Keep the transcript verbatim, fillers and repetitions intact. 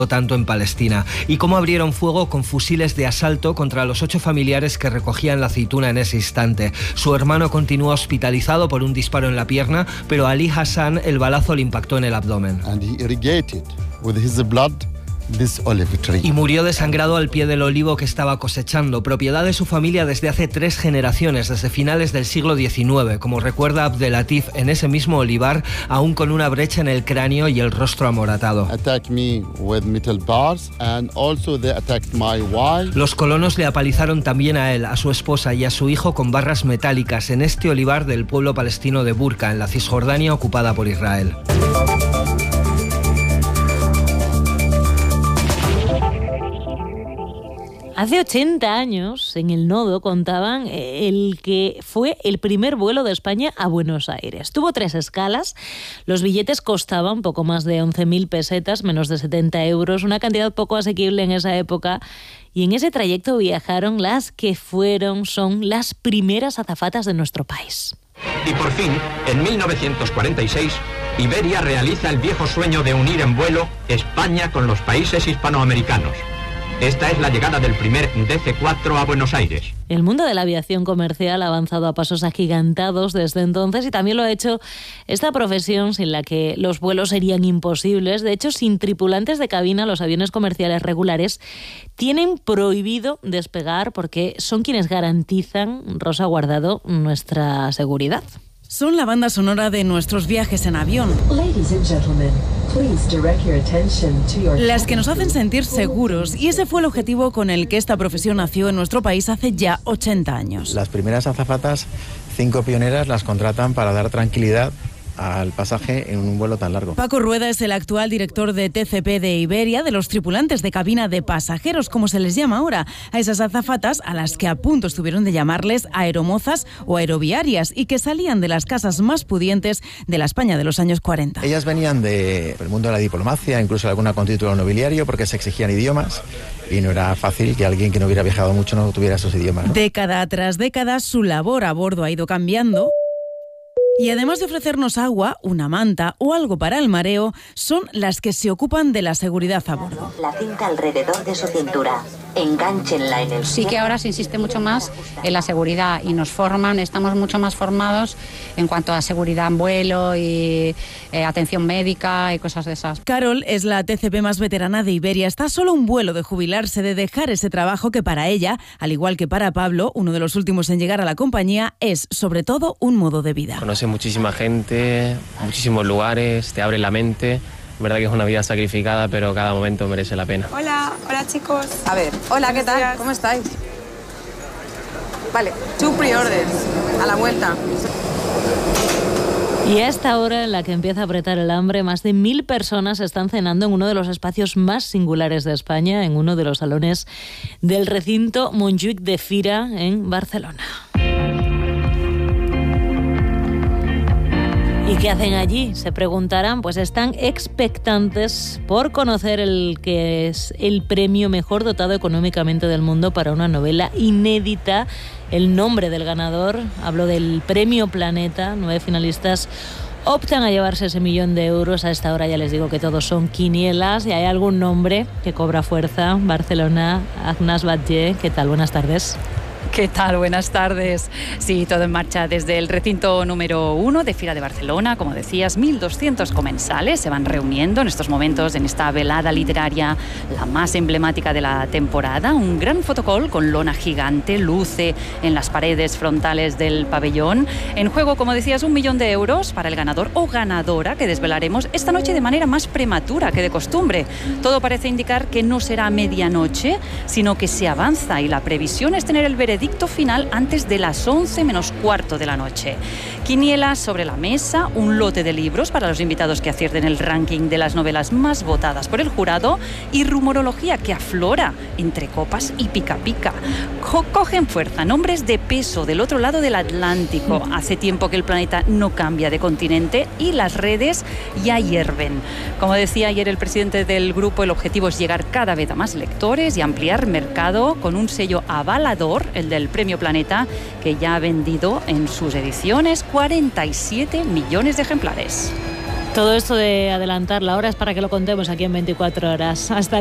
tanto en Palestina, y cómo abrieron fuego con fusiles de asalto contra los ocho familiares que recogían la aceituna en ese instante. Su hermano continúa hospitalizado por un disparo en la pierna, pero a Ali Hassan el balazo le impactó en el abdomen. And he irrigated with his blood this olive tree. Y murió desangrado al pie del olivo que estaba cosechando, propiedad de su familia desde hace tres generaciones, desde finales del siglo diecinueve, como recuerda Abdelatif en ese mismo olivar, aún con una brecha en el cráneo y el rostro amoratado. Attacked me with metal bars and also they attacked my wife. Los colonos le apalizaron también a él, a su esposa y a su hijo con barras metálicas en este olivar del pueblo palestino de Burka, en la Cisjordania ocupada por Israel. Hace ochenta años, en el Nodo, contaban el que fue el primer vuelo de España a Buenos Aires. Tuvo tres escalas, los billetes costaban poco más de once mil pesetas, menos de setenta euros, una cantidad poco asequible en esa época. Y en ese trayecto viajaron las que fueron, son las primeras azafatas de nuestro país. Y por fin, en mil novecientos cuarenta y seis, Iberia realiza el viejo sueño de unir en vuelo España con los países hispanoamericanos. Esta es la llegada del primer D C cuatro a Buenos Aires. El mundo de la aviación comercial ha avanzado a pasos agigantados desde entonces y también lo ha hecho esta profesión sin la que los vuelos serían imposibles. De hecho, sin tripulantes de cabina, los aviones comerciales regulares tienen prohibido despegar porque son quienes garantizan, Rosa Guardado, nuestra seguridad. Son la banda sonora de nuestros viajes en avión. Las que nos hacen sentir seguros, y ese fue el objetivo con el que esta profesión nació en nuestro país hace ya ochenta años. Las primeras azafatas, cinco pioneras, las contratan para dar tranquilidad al pasaje en un vuelo tan largo. Paco Rueda es el actual director de T C P de Iberia, de los tripulantes de cabina de pasajeros, como se les llama ahora, a esas azafatas a las que a punto estuvieron de llamarles aeromozas o aeroviarias y que salían de las casas más pudientes de la España de los años cuarenta. Ellas venían del mundo de la diplomacia, incluso alguna con título nobiliario, porque se exigían idiomas y no era fácil que alguien que no hubiera viajado mucho no tuviera esos idiomas, ¿no? Década tras década, su labor a bordo ha ido cambiando. Y además de ofrecernos agua, una manta o algo para el mareo, son las que se ocupan de la seguridad a bordo. La cinta alrededor de su cintura. Encánchenla en el... Sí que ahora se insiste mucho más en la seguridad y nos forman, estamos mucho más formados en cuanto a seguridad en vuelo y eh, atención médica y cosas de esas. Carol es la T C P más veterana de Iberia. Está solo un vuelo de jubilarse, de dejar ese trabajo que para ella, al igual que para Pablo, uno de los últimos en llegar a la compañía, es sobre todo un modo de vida. Conoce muchísima gente, muchísimos lugares, te abre la mente. Es verdad que es una vida sacrificada, pero cada momento merece la pena. Hola, hola chicos. A ver, hola, ¿qué tal? ¿Cómo estáis? Vale, two pre-orders, a la vuelta. Y a esta hora en la que empieza a apretar el hambre, más de mil personas están cenando en uno de los espacios más singulares de España, en uno de los salones del recinto Montjuïc de Fira en Barcelona. ¿Y qué hacen allí? Se preguntarán, pues están expectantes por conocer el que es el premio mejor dotado económicamente del mundo para una novela inédita. El nombre del ganador, hablo del Premio Planeta, nueve finalistas optan a llevarse ese millón de euros. A esta hora ya les digo que todos son quinielas y hay algún nombre que cobra fuerza. Barcelona, Agnès Batlle, ¿qué tal? Buenas tardes. ¿Qué tal? Buenas tardes. Sí, todo en marcha desde el recinto número uno de Fira de Barcelona. Como decías, mil doscientos comensales se van reuniendo en estos momentos en esta velada literaria, la más emblemática de la temporada. Un gran fotocall con lona gigante luce en las paredes frontales del pabellón. En juego, como decías, un millón de euros para el ganador o ganadora que desvelaremos esta noche de manera más prematura que de costumbre. Todo parece indicar que no será a medianoche, sino que se avanza y la previsión es tener el veredicto final antes de las once menos cuarto de la noche. Quinielas sobre la mesa, un lote de libros para los invitados que acierten el ranking de las novelas más votadas por el jurado y rumorología que aflora entre copas y pica pica. Co- cogen fuerza nombres de peso del otro lado del Atlántico. Hace tiempo que el planeta no cambia de continente y las redes ya hierven. Como decía ayer el presidente del grupo, el objetivo es llegar cada vez a más lectores y ampliar mercado con un sello avalador, el del Premio Planeta, que ya ha vendido en sus ediciones cuarenta y siete millones de ejemplares. Todo esto de adelantar la hora es para que lo contemos aquí en veinticuatro horas. Hasta